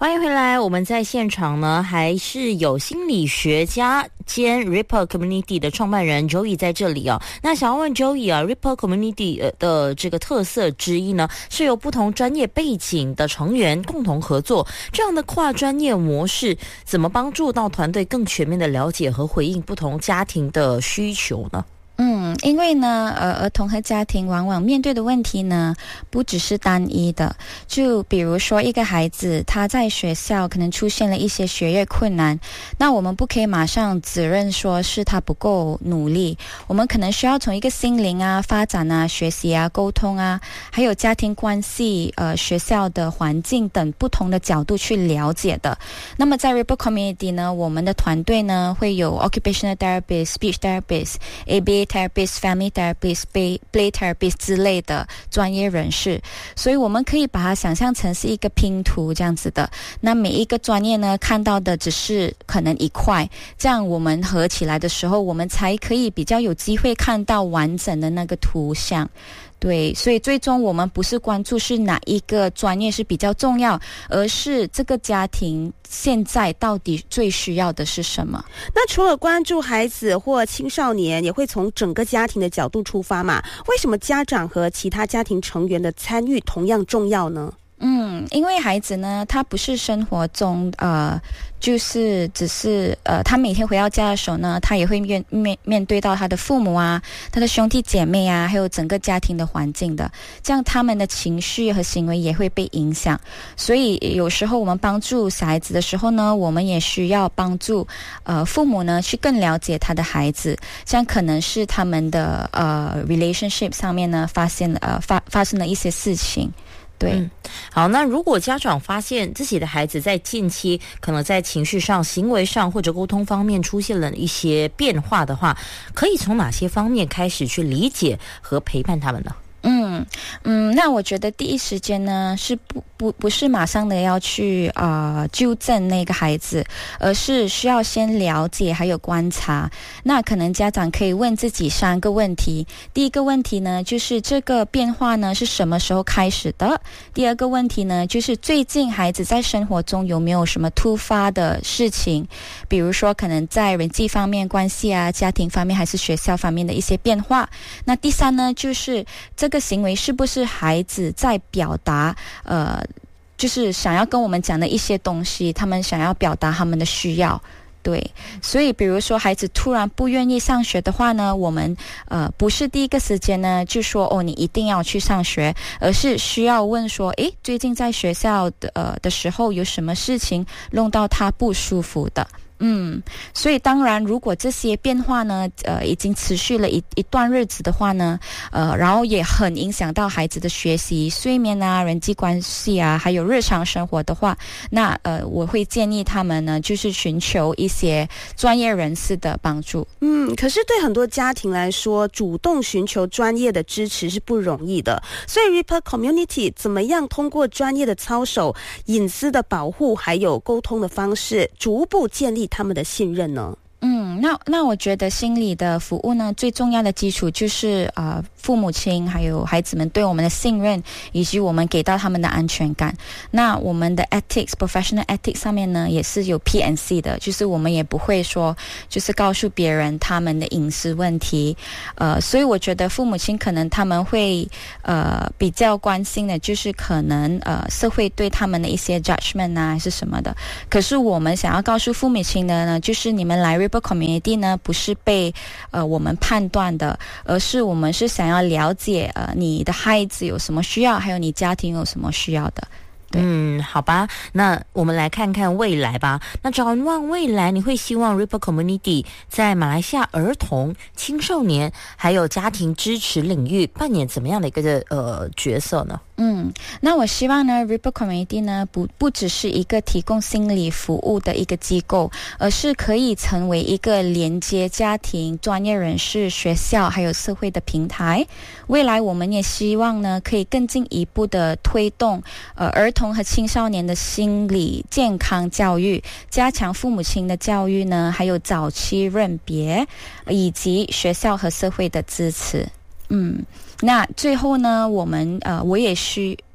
欢迎回来，我们在现场呢还是有心理学家兼 Ripple Community 的创办人 Joey 在这里哦。那想要问 Joey 啊 ，Ripple Community 的这个特色之一呢，是由不同专业背景的成员共同合作，这样的跨专业模式怎么帮助到团队更全面的了解和回应不同家庭的需求呢？ 因为呢，儿童和家庭往往面对的问题呢，不只是单一的。就比如说一个孩子，他在学校可能出现了一些学业困难，那我们不可以马上指认说是他不够努力，我们可能需要从一个心灵啊、发展啊、学习啊、沟通啊，还有家庭关系、学校的环境等不同的角度去了解的。那么在 Ripple Community 呢，我们的团队呢会有 Occupational Therapist、Speech Therapist、ABA Therapist、Family Therapist、Play Therapist 之类的专业人士，所以我们可以把它想象成是一个拼图这样子的。那每一个专业呢，看到的只是可能一块，这样我们合起来的时候，我们才可以比较有机会看到完整的那个图像。对，所以最终我们不是关注是哪一个专业是比较重要，而是这个家庭现在到底最需要的是什么。 那除了关注孩子或青少年，也会从整个家庭的角度出发嘛？为什么家长和其他家庭成员的参与同样重要呢？ 因为孩子呢，他不是生活中就是只是他每天回到家的时候呢，他也会面对到他的父母啊、他的兄弟姐妹啊，还有整个家庭的环境的，这样他们的情绪和行为也会被影响。所以有时候我们帮助小孩子的时候呢，我们也需要帮助父母呢去更了解他的孩子，这样可能是他们的relationship 上面呢发生了一些事情。对， 好，那如果家长发现自己的孩子在近期可能在情绪上、行为上或者沟通方面出现了一些变化的话，可以从哪些方面开始去理解和陪伴他们呢？ 那我觉得第一时间呢是不是马上的要去纠正那个孩子，而是需要先了解还有观察。那可能家长可以问自己3个问题。第一个问题呢，就是这个变化呢是什么时候开始的？第二个问题呢，就是最近孩子在生活中有没有什么突发的事情，比如说可能在人际方面、关系啊、家庭方面还是学校方面的一些变化。那第3呢，就是这个行为是不是孩子在表达就是想要跟我们讲的一些东西，他们想要表达他们的需要。对，所以比如说孩子突然不愿意上学的话呢，我们不是第一个时间呢就说你一定要去上学，而是需要问说最近在学校的时候有什么事情弄到他不舒服的。所以当然如果这些变化呢已经持续了一段日子的话呢然后也很影响到孩子的学习、睡眠啊、人际关系啊，还有日常生活的话，那我会建议他们呢就是寻求一些专业人士的帮助。 可是对很多家庭来说，主动寻求专业的支持是不容易的，所以 Ripple Community 怎么样通过专业的操守、隐私的保护还有沟通的方式，逐步建立他们的信任呢？ 那我觉得心理的服务呢，最重要的基础就是父母亲还有孩子们对我们的信任，以及我们给到他们的安全感。那我们的 Professional Ethics 上面呢，也是有 P&C 的，就是我们也不会说就是告诉别人他们的隐私问题。所以我觉得父母亲可能他们会比较关心的就是可能社会对他们的一些 judgment 啊还是什么的。可是我们想要告诉父母亲的呢，就是你们来 Ripple Community 呢不是被我们判断的，而是我们是想要了解你的孩子有什么需要，还有你家庭有什么需要的。 好吧，那我们来看看未来吧。那展望未来，你会希望 Ripple Community 在马来西亚儿童、青少年还有家庭支持领域扮演怎么样的一个角色呢？ 那我希望呢 Ripple Community 呢不只是一个提供心理服务的一个机构，而是可以成为一个连接家庭、专业人士、学校还有社会的平台。未来我们也希望呢可以更进一步的推动儿童和青少年的心理健康教育，加强父母亲的教育呢，还有早期认别，以及学校和社会的支持。那最后呢，我也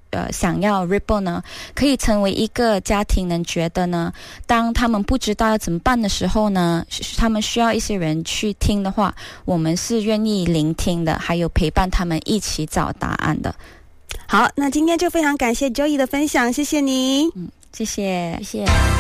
想要 Ripple 呢，可以成为一个家庭能觉得呢，当他们不知道要怎么办的时候呢，他们需要一些人去听的话，我们是愿意聆听的，还有陪伴他们一起找答案的。 好，那今天就非常感谢 Joey 的分享，谢谢你。 谢谢， 谢谢。